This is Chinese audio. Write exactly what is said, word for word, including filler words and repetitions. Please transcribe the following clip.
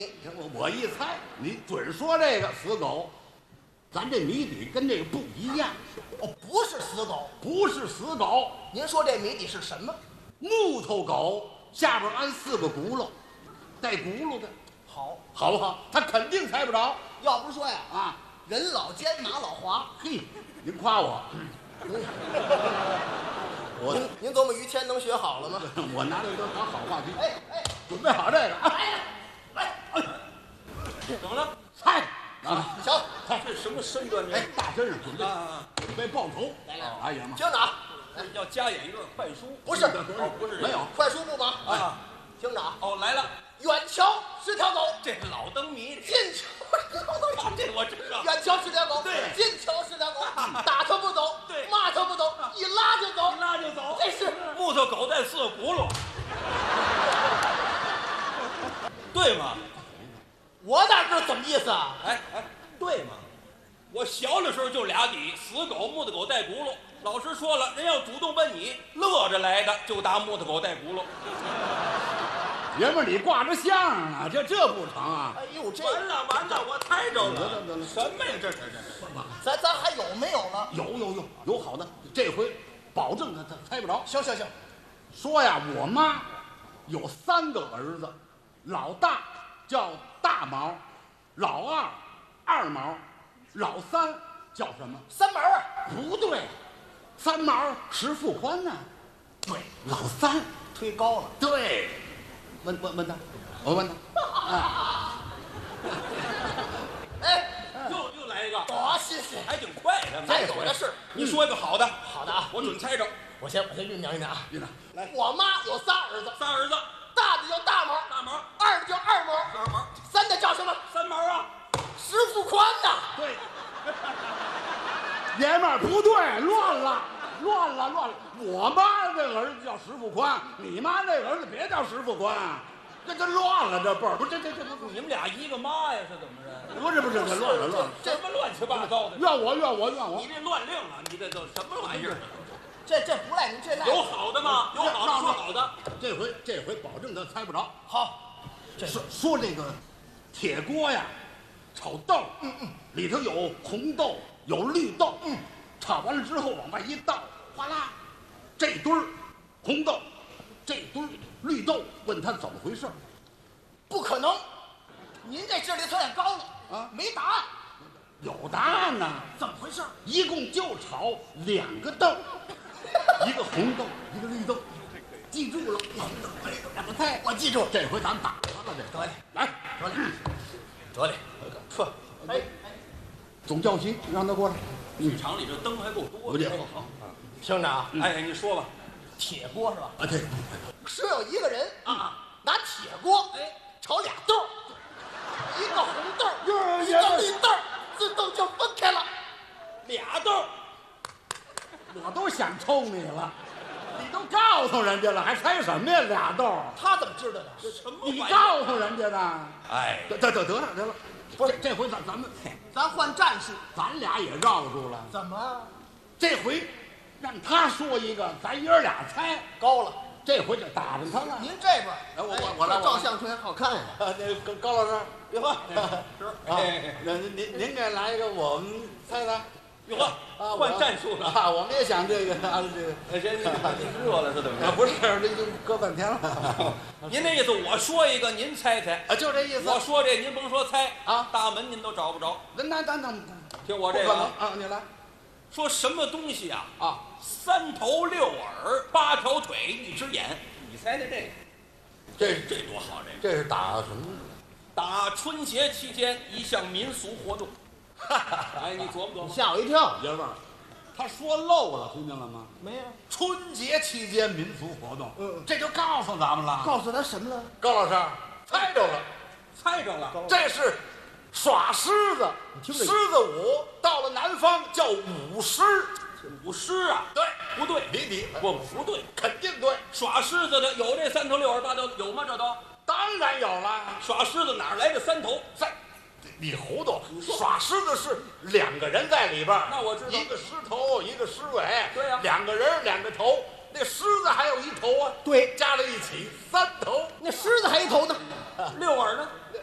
我我一猜，你准说这个死狗，咱这谜底跟这个不一样。 哦，不是死狗， 不是死狗， 您说这谜底是什么？ 木头狗下边安四个轱辘，带轱辘的， 好， 好不好？他肯定猜不着要不是说呀， 啊！ 人老奸马老滑。 嘿，您夸我，我您您琢磨于谦能学好了吗？ 我拿这都当好话题。 哎哎， 准备好这个啊！ 来来， 怎么了？ 猜啊！ 行， 这什么身段？这哎，大身上准备啊， 准备报仇。 来来哎呀妈！ 听着啊， 要加演一段快书？ 不是哦，不是这个没有快书不忙啊。 听着啊， 哦，来了， 远瞧是条狗， 这老灯谜， 近瞧是条狗。 这我知道。 远瞧是条狗， 对近瞧是条狗，打它不走， 对骂它不走，一拉就走一，拉就走， 这是木头狗带四个轱辘，对吗？ 我哪知道怎么意思啊？ 哎哎，对吗？我小的时候就俩底，死狗、木头狗带轱辘。老师说了，人要主动问你，乐着来的就答木头狗带轱辘。 爷们儿，你挂着相啊，这这不成啊！ 哎呦，这完了完了，我猜着得了。 了得了什么呀？这这这这。 咱咱还有没有了？ 有有有有好的，这回保证他他猜不着。 行行行， 说呀，我妈有三个儿子，老大叫大毛，老二二毛，老三叫什么？ 三毛啊， 不对，三毛石富宽呢？对，老三忒高了。 对，问问问他，我问他，啊， 哎， 又又来一个， 多新鲜！ 还挺快的。 咱有的是。 你说一个好的， 好的啊， 我准猜着。 我先我先酝酿酝酿啊。 院长， 来， 我妈有仨儿子， 仨儿子， 大的叫大毛， 大毛、 二的叫二毛， 二毛、 三的叫什么？ 三毛啊。 石富宽呐。 对，爷们儿不对，乱了，乱了，乱了。我妈这个儿子叫石富宽，你妈那个儿子别叫石富宽，这这乱了，这辈儿不是这这这这你们俩一个妈呀？是怎么着？ 不是不是这乱了乱了。 什么乱七八糟的？ 怨我怨我怨我你，这乱令啊！你这都什么玩意儿？ 这这不赖您，这赖有好的吗？有好的说好的。 这回这回保证他猜不着。 好。这说说这个铁锅呀，炒豆，嗯嗯，里头有红豆，有绿豆，嗯，炒完了之后往外一倒，哗啦，这堆儿红豆，这堆儿绿豆，问他怎么回事？ 不可能，您这智力测验高了啊没答案， 有答案呢， 怎么回事？ 一共就炒两个豆，一个红豆，一个绿豆，记住了，两个菜， 我记住了。 这回咱打他了，这得嘞， 来， 得嘞，得嘞，说，哎哎， 总教习让他过来， 剧场里这灯还够多我这的。 好， 听着啊， 哎，你说吧。 铁锅是吧？ 啊对， 说有一个人啊， 拿铁锅哎， 炒俩豆儿，一个红豆儿， 呀一个绿豆儿，自动就分开了。 俩豆， 我都想抽你了，你都告诉人家了，还猜什么呀？俩豆儿， 他怎么知道的？ 什么你玩意儿？ 告诉人家的。 哎， 得得得得了得了，不是这回咱咱们咱换战术， 咱俩也绕住了， 怎么这回让他说一个，咱爷儿俩猜， 高了？ 这回就打着他了。 您这边， 来我我哎我来我来这照相片好看呀。 啊，这高高老师，别慌是啊，那您您您给来一个，我们猜猜。 哟呵， 啊， 换战术了。 啊！我们也想这个啊，这个哎，这这热了是怎么着？ 啊不是，这就搁半天了您那意思，我说一个，您猜猜。 啊，就这意思。 我说这，您甭说猜啊大门您都找不着。 那那那那听我不可这个啊， 能啊！你来说什么东西啊？ 啊！ 三头六耳，八条腿，一只眼。你猜猜这个？ 这这多好！这个这是打什么？ 打春节期间一项民俗活动。哎，你琢磨琢磨。 吓我一跳。 爷们儿，他说漏了，听见了吗？ 没有， 春节期间民俗活动， 嗯这就告诉咱们了。 告诉他什么了？ 高老师猜着了， 猜着了。 这是耍狮子， 听这狮子舞到了南方叫舞狮。 舞狮啊？ 对， 不对， 谜底不不对。 肯定对， 耍狮子的有这三头六耳八条，有吗？这都当然有了。 耍狮子哪儿来的三头？ 在，你糊涂，耍狮子是两个人在里边儿， 那我知道一个狮头，一个狮尾， 对呀两个人两个头，那狮子还有一头啊， 对， 加在一起三头， 那狮子还一头呢。 六耳呢？